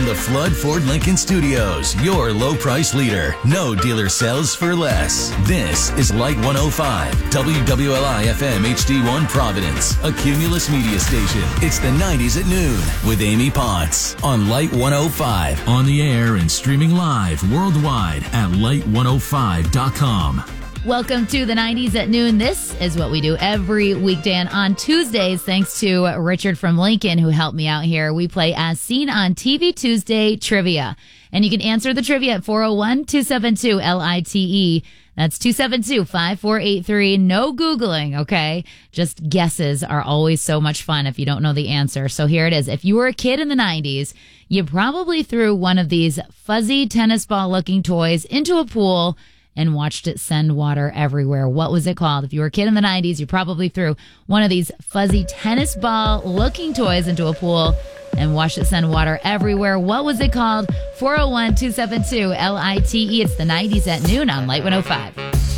From the Flood Ford Lincoln Studios, your low price leader. No dealer sells for less. This is Light 105, WWLI FM HD1 Providence, a Cumulus media station. It's the 90s at noon with Amy Potts on Light 105. On the air and streaming live worldwide at light105.com. Welcome to the 90s at noon. This is what we do every weekday, and on Tuesdays, thanks to Richard from Lincoln who helped me out here, we play As Seen on TV Tuesday Trivia. And you can answer the trivia at 401-272-LITE. That's 272-5483. No Googling, okay? Just guesses are always so much fun if you don't know the answer. So here it is. If you were a kid in the 90s, you probably threw one of these fuzzy tennis ball looking toys into a pool and watched it send water everywhere. What was it called? If you were a kid in the 90s, you probably threw one of these fuzzy tennis ball looking toys into a pool and watched it send water everywhere. What was it called? 401-272-LITE. It's the 90s at noon on Light 105.